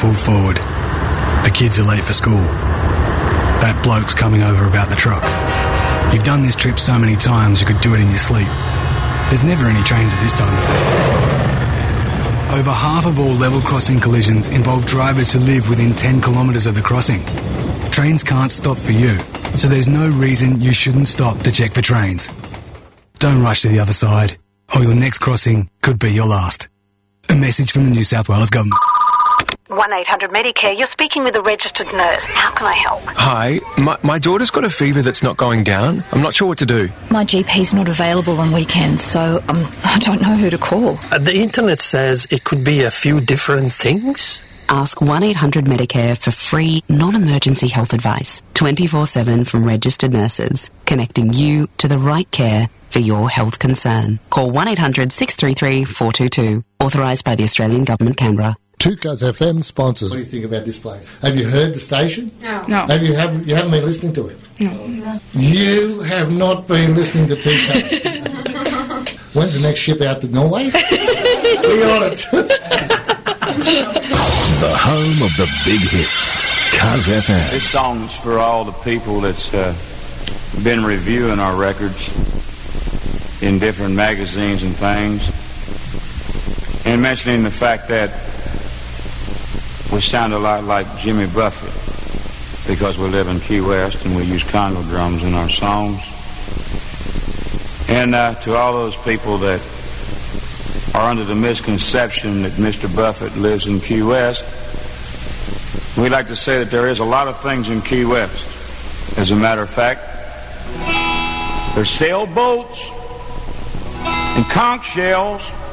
pulled forward. The kids are late for school. That bloke's coming over about the truck. You've done this trip so many times you could do it in your sleep. There's never any trains at this time of day. Over half of all level crossing collisions involve drivers who live within 10 kilometres of the crossing. Trains can't stop for you, so there's no reason you shouldn't stop to check for trains. Don't rush to the other side, or your next crossing could be your last. A message from the New South Wales Government. 1-800-Medicare, you're speaking with a registered nurse. How can I help? Hi, my daughter's got a fever that's not going down. I'm not sure what to do. My GP's not available on weekends, so I don't know who to call. The internet says it could be a few different things. Ask 1-800-Medicare for free, non-emergency health advice, 24/7 from registered nurses, connecting you to the right care for your health concern. Call 1-800-633-422, authorised by the Australian Government, Canberra. 2Cuz FM sponsors. What do you think about this place? Have you heard the station? No. You haven't been listening to it? No. You have not been listening to 2Cuz. When's the next ship out to Norway? Be on it. The home of the big hits. Cuz FM. This song is for all the people that's been reviewing our records in different magazines and things, and mentioning the fact that we sound a lot like Jimmy Buffett because we live in Key West and we use Congo drums in our songs. And to all those people that are under the misconception that Mr. Buffett lives in Key West, we'd like to say that there is a lot of things in Key West. As a matter of fact, there's sailboats and conch shells